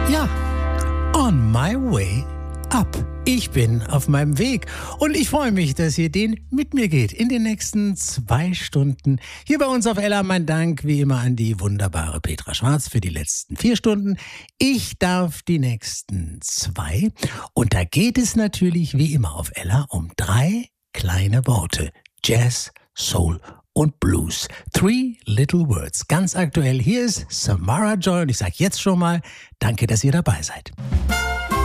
Ja, on my way up. Ich bin auf meinem Weg und ich freue mich, dass ihr den mit mir geht in den nächsten 2 Stunden. Hier bei uns auf Ella mein Dank wie immer an die wunderbare Petra Schwarz für die letzten 4 Stunden. Ich darf die nächsten 2 und da geht es natürlich wie immer auf Ella um 3 kleine Worte. Jazz, Soul und Blues. 3 Little Words. Ganz aktuell, hier ist Samara Joy und ich sage jetzt schon mal, danke, dass ihr dabei seid.